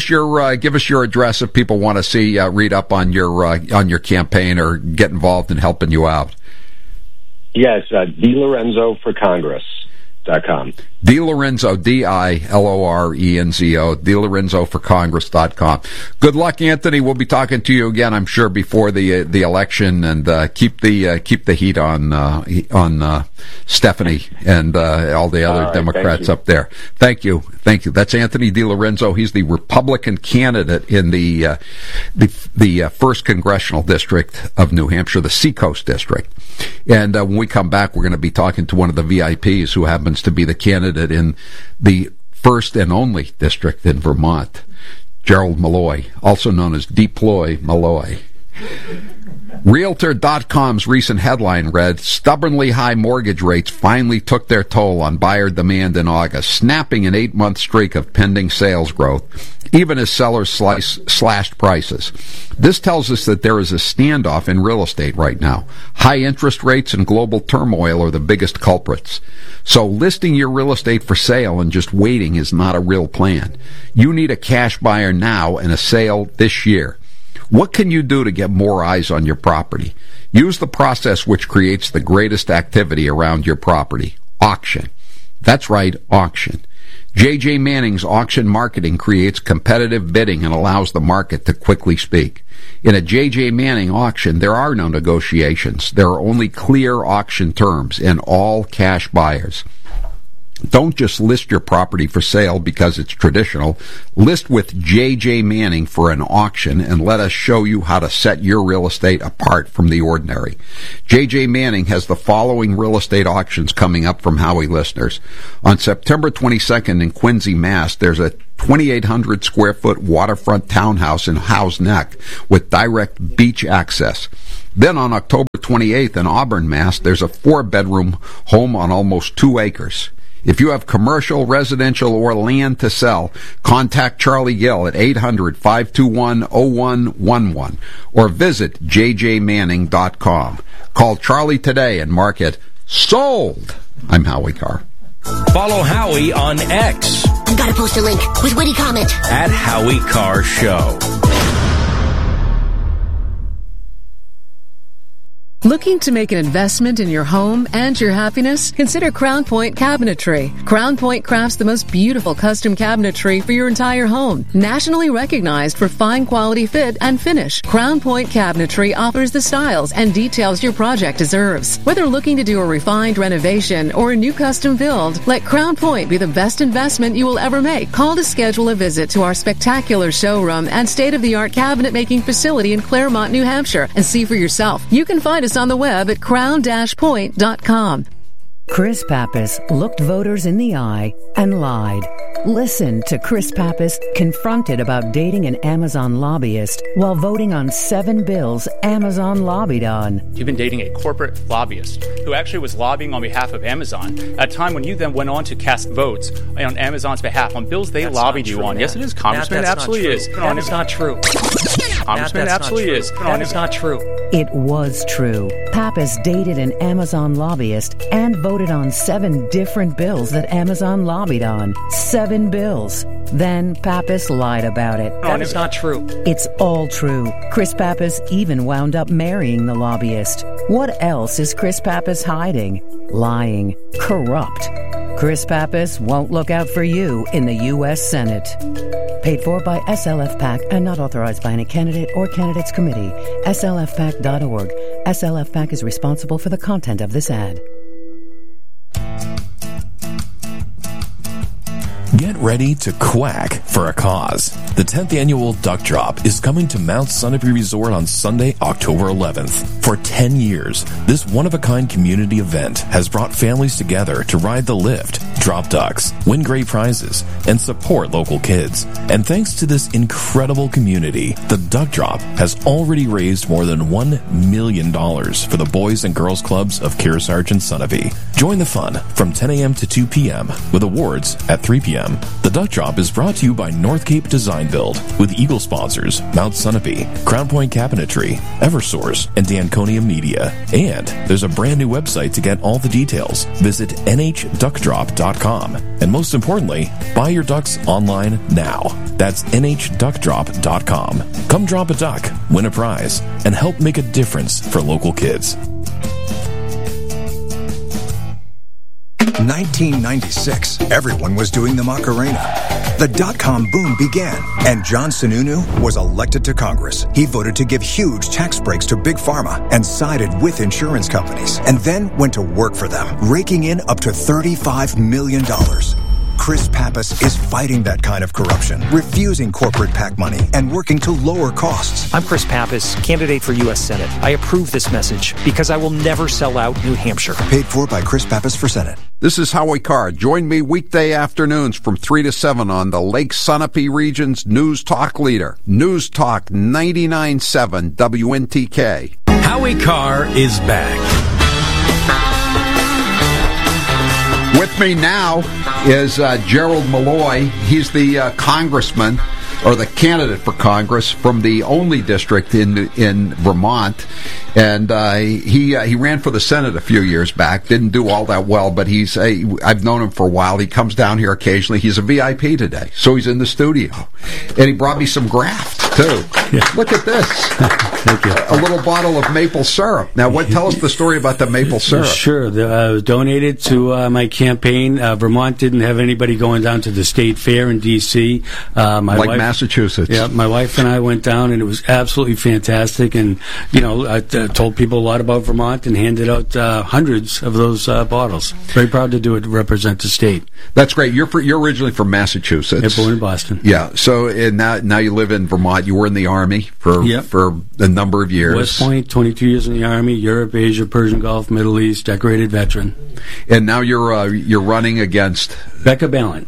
address if people want to see read up on your campaign or get involved in helping you out. Yes, DiLorenzoForCongress.com. DiLorenzo, DiLorenzo, DiLorenzoForCongress.com. Good luck, Anthony. We'll be talking to you again, I'm sure, before the election, and keep the heat on Stephanie and all the other Democrats up there. Thank you. That's Anthony DiLorenzo. He's the Republican candidate in the first congressional district of New Hampshire, the Seacoast district. And when we come back, we're going to be talking to one of the VIPs who happens to be the candidate in the first and only district in Vermont, Gerald Malloy, also known as Deploy Malloy. Realtor.com's recent headline read, "Stubbornly high mortgage rates finally took their toll on buyer demand in August, snapping an 8-month streak of pending sales growth, even as sellers slashed prices." This tells us that there is a standoff in real estate right now. High interest rates and global turmoil are the biggest culprits. So listing your real estate for sale and just waiting is not a real plan. You need a cash buyer now and a sale this year. What can you do to get more eyes on your property? Use the process which creates the greatest activity around your property. Auction. That's right, auction. J.J. Manning's auction marketing creates competitive bidding and allows the market to quickly speak. In a J.J. Manning auction, there are no negotiations. There are only clear auction terms and all cash buyers. Don't just list your property for sale because it's traditional. List with J.J. Manning for an auction and let us show you how to set your real estate apart from the ordinary. J.J. Manning has the following real estate auctions coming up from Howie listeners. On September 22nd in Quincy, Mass., there's a 2,800 square foot waterfront townhouse in Howe's Neck with direct beach access. Then on October 28th in Auburn, Mass., there's a 4-bedroom home on almost 2 acres. If you have commercial, residential, or land to sell, contact Charlie Gill at 800-521-0111 or visit jjmanning.com. Call Charlie today and mark it sold. I'm Howie Carr. Follow Howie on X. I've got to post a link with witty comment. At Howie Carr Show. Looking to make an investment in your home and your happiness? Consider Crown Point Cabinetry. Crown Point crafts the most beautiful custom cabinetry for your entire home. Nationally recognized for fine quality fit and finish, Crown Point Cabinetry offers the styles and details your project deserves. Whether looking to do a refined renovation or a new custom build, let Crown Point be the best investment you will ever make. Call to schedule a visit to our spectacular showroom and state-of-the-art cabinet making facility in Claremont, New Hampshire, and see for yourself. You can find us on the web at crown-point.com. Chris Pappas looked voters in the eye and lied. Listen to Chris Pappas confronted about dating an Amazon lobbyist while voting on 7 bills Amazon lobbied on. You've been dating a corporate lobbyist who actually was lobbying on behalf of Amazon at a time when you then went on to cast votes on Amazon's behalf on bills they lobbied you on. Yes, it is, Congressman. It absolutely is. That is not true. Congressman, it absolutely is. That is not true. It was true. Pappas dated an Amazon lobbyist and voted on 7 different bills that Amazon lobbied on. 7 bills. Then Pappas lied about it. That is not true. It's all true. Chris Pappas even wound up marrying the lobbyist. What else is Chris Pappas hiding? Lying. Corrupt. Chris Pappas won't look out for you in the U.S. Senate. Paid for by SLF PAC and not authorized by any candidate or candidates committee. SLFPAC.org. SLF PAC is responsible for the content of this ad. Get ready to quack for a cause. The 10th annual Duck Drop is coming to Mount Sunapee Resort on Sunday, October 11th. For 10 years, this one-of-a-kind community event has brought families together to ride the lift, drop ducks, win great prizes, and support local kids. And thanks to this incredible community, the Duck Drop has already raised more than $1 million for the Boys and Girls Clubs of Kearsarge and Sunapee. Join the fun from 10 a.m. to 2 p.m. with awards at 3 p.m. The Duck Drop is brought to you by North Cape Design Build with Eagle sponsors Mount Sunapee, Crown Point Cabinetry, Eversource, and Danconia Media. And there's a brand new website to get all the details. Visit nhduckdrop.com. And most importantly, buy your ducks online now. That's nhduckdrop.com. Come drop a duck, win a prize, and help make a difference for local kids. 1996, everyone was doing the Macarena. The dot-com boom began, and John Sununu was elected to Congress. He voted to give huge tax breaks to Big Pharma and sided with insurance companies, and then went to work for them, raking in up to $35 million. Chris Pappas is fighting that kind of corruption, refusing corporate PAC money, and working to lower costs. I'm Chris Pappas, candidate for U.S. Senate. I approve this message because I will never sell out New Hampshire. Paid for by Chris Pappas for Senate. This is Howie Carr. Join me weekday afternoons from 3 to 7 on the Lake Sunapee region's News Talk leader. News Talk 99.7 WNTK. Howie Carr is back. With me now is Gerald Malloy. He's the congressman, or the candidate for Congress from the only district in Vermont, and he ran for the Senate a few years back. Didn't do all that well, but I've known him for a while. He comes down here occasionally. He's a VIP today, so he's in the studio, and he brought me some graft. too. Look at this. Thank you. A little bottle of maple syrup. Now, tell us the story about the maple syrup. Sure. It was donated to my campaign. Vermont didn't have anybody going down to the state fair in D.C. Massachusetts. Yeah, my wife and I went down, and it was absolutely fantastic. And, I told people a lot about Vermont and handed out hundreds of those bottles. Very proud to do it to represent the state. That's great. You're originally from Massachusetts. Yeah, born in Boston. Yeah. So and now you live in Vermont. You were in the Army for a number of years. West Point, 22 years in the Army, Europe, Asia, Persian Gulf, Middle East, decorated veteran. And now you're running against Becca Balint.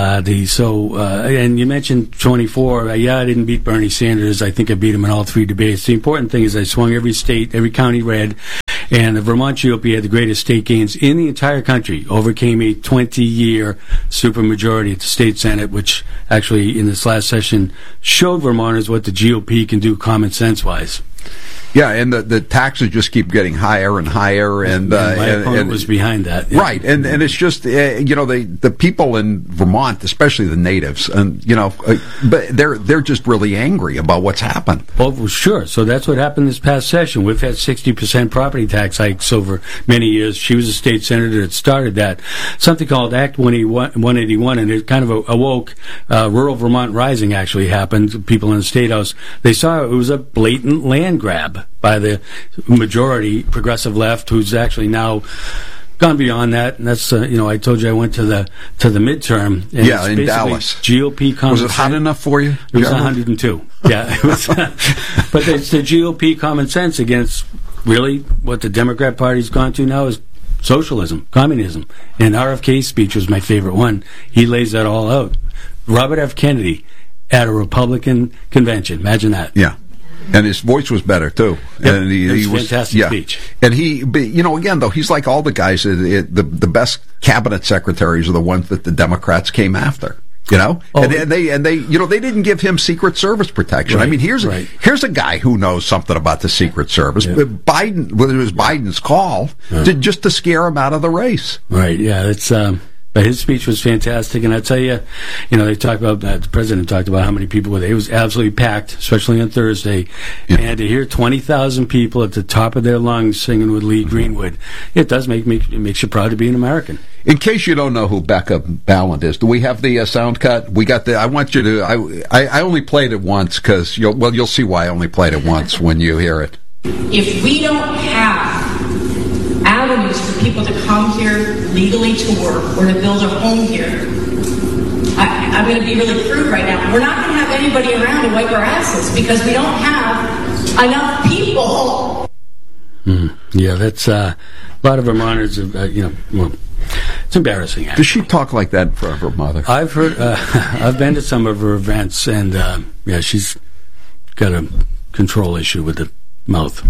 And you mentioned 24. I didn't beat Bernie Sanders. I think I beat him in all three debates. The important thing is I swung every state, every county red. And the Vermont GOP had the greatest state gains in the entire country, overcame a 20-year supermajority at the state Senate, which actually in this last session showed Vermonters what the GOP can do common sense-wise. Yeah, and the taxes just keep getting higher and higher, and my opponent was behind that. Yeah. Right, and it's just the people in Vermont, especially the natives, and but they're just really angry about what's happened. Well, sure. So that's what happened this past session. We've had 60% property tax hikes over many years. She was a state senator that started that. Something called Act 181, and it kind of awoke rural Vermont Rising. Actually happened. People in the State House, they saw it was a blatant land grab by the majority progressive left, who's actually now gone beyond that. And that's I told you I went to the midterm. And in Dallas. GOP common sense. Was it hot enough for you? It was 102. Yeah, it was. But it's the GOP common sense against really what the Democrat Party's gone to now is socialism, communism. And RFK's speech was my favorite one. He lays that all out. Robert F. Kennedy at a Republican convention. Imagine that. Yeah. And his voice was better too. Yep. And he was fantastic speech. And again though, he's like all the guys. The best cabinet secretaries are the ones that the Democrats came after. And they didn't give him Secret Service protection. Right, I mean, here's a guy who knows something about the Secret Service. Yeah. Biden, whether it was Biden's call, just to scare him out of the race. Right. Yeah. It's. But his speech was fantastic, and I tell you, they talk about the president talked about how many people were there. It was absolutely packed, especially on Thursday. Yeah. And to hear 20,000 people at the top of their lungs singing with Lee Greenwood, it makes you proud to be an American. In case you don't know who Becca Balint is, do we have the sound cut? We got I want you to. I only played it once because you'll see why I only played it once when you hear it. If we don't have avenues for people to come here legally to work or to build a home here, I'm going to be really crude right now. We're not going to have anybody around to wipe our asses because we don't have enough people. Yeah, that's a lot of Vermonters. It's embarrassing. Actually. Does she talk like that in front of her mother? I've heard. I've been to some of her events, and she's got a control issue with the mouth.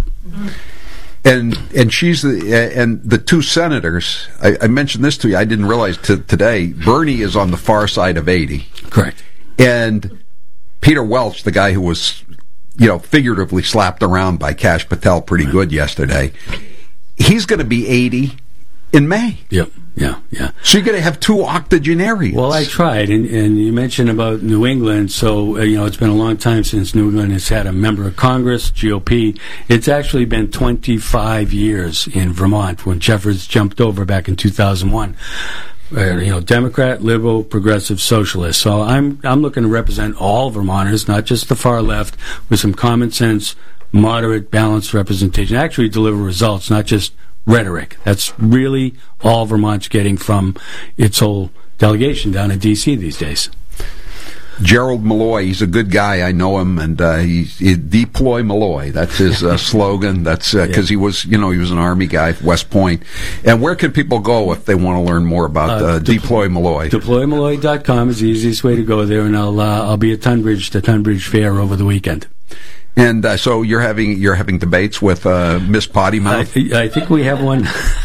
And she's the two senators. I mentioned this to you. I didn't realize today. Bernie is on the far side of 80. Correct. And Peter Welch, the guy who was, figuratively slapped around by Kash Patel pretty good yesterday, he's going to be 80 in May. Yep. Yeah. So you're going to have two octogenarians. Well, I tried, and you mentioned about New England, so, it's been a long time since New England has had a member of Congress, GOP. It's actually been 25 years in Vermont when Jeffords jumped over back in 2001. Democrat, liberal, progressive, socialist. So I'm looking to represent all Vermonters, not just the far left, with some common sense, moderate, balanced representation. Actually deliver results, not just rhetoric. That's really all Vermont's getting from its whole delegation down in D.C. these days. Gerald Malloy, he's a good guy. I know him, and he deploy Malloy. That's his slogan. That's because he was an Army guy, West Point. And where can people go if they want to learn more about Deploy Malloy? DeployMalloy.com is the easiest way to go there, and I'll be at the Tunbridge Fair over the weekend. And so you're having debates with Miss Potty Mouth? I think we have one.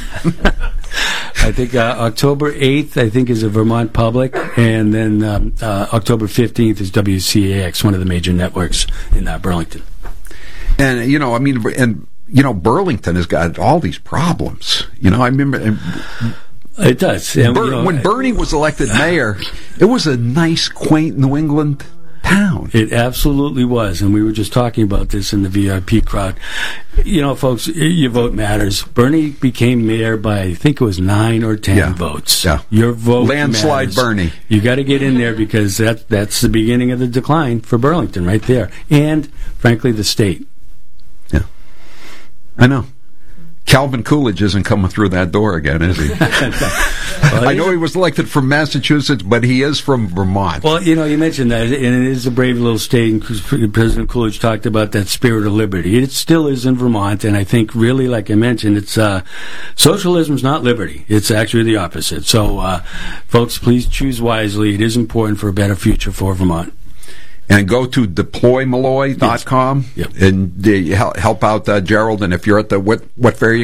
I think October 8th, is a Vermont Public, and then October 15th is WCAX, one of the major networks in Burlington. And, Burlington has got all these problems. I remember... It does. When Bernie was elected mayor, it was a nice, quaint New England town. It absolutely was, and we were just talking about this in the VIP crowd. You know, folks, your vote matters. Bernie became mayor by, I think it was 9 or 10 votes. Yeah. Your vote landslide matters. Bernie. You got to get in there because that's the beginning of the decline for Burlington right there, and frankly, the state. Yeah, I know. Calvin Coolidge isn't coming through that door again, is he? I know he was elected from Massachusetts, but he is from Vermont. Well, you know, you mentioned that, and it is a brave little state, and President Coolidge talked about that spirit of liberty. It still is in Vermont, and I think really, like I mentioned, it's socialism is not liberty. It's actually the opposite. So, folks, please choose wisely. It is important for a better future for Vermont. And go to deploymalloy.com Yep. and help out Gerald. And if you're at the what fair are you